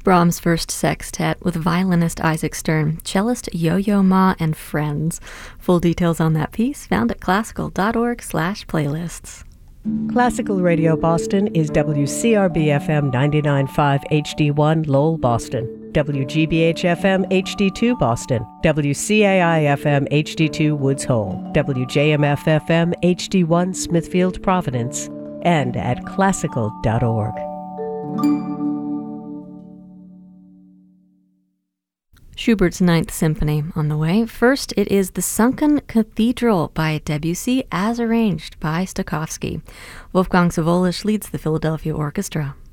Brahms' First Sextet with violinist Isaac Stern, cellist Yo-Yo Ma, and friends. Full details on that piece found at classical.org/playlists. Classical Radio Boston is WCRB-FM 99.5 HD1 Lowell, Boston, WGBH-FM HD2 Boston, WCAI-FM HD2 Woods Hole, WJMF-FM HD1 Smithfield, Providence, and at classical.org. Schubert's Ninth Symphony on the way. First, it is The Sunken Cathedral by Debussy as arranged by Stokowski. Wolfgang Sawolisch leads the Philadelphia Orchestra.